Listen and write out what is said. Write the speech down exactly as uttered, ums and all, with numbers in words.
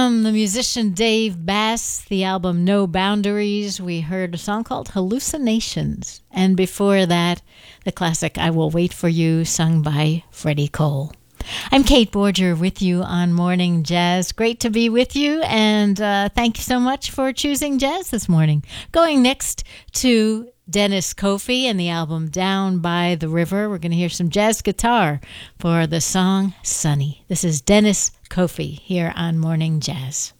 From the musician Dave Bass, the album No Boundaries, we heard a song called Hallucinations. And before that, the classic I Will Wait For You, sung by Freddie Cole. I'm Kate Borger with you on Morning Jazz. Great to be with you, and uh, thank you so much for choosing jazz this morning. Going next to Dennis Kofi and the album Down by the River. We're going to hear some jazz guitar for the song Sunny. This is Dennis Kofi here on Morning Jazz.